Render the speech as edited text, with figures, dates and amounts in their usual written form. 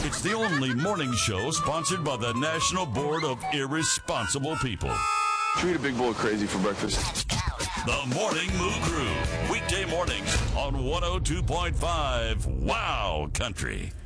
It's the only morning show sponsored by the National Board of Irresponsible People. Should we eat a big bowl of crazy for breakfast? The Morning Moo Crew. Weekday mornings on 102.5 Wow Country.